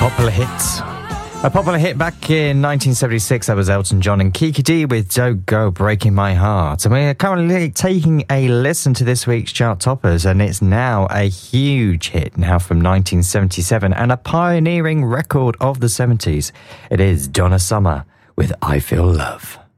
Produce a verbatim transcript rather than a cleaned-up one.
popular hit. A popular hit back in nineteen seventy-six, that was Elton John and Kiki Dee with Don't Go Breaking My Heart. And we're currently taking a listen to this week's chart toppers, and it's now a huge hit now from nineteen seventy-seven and a pioneering record of the seventies. It is Donna Summer with I Feel Love.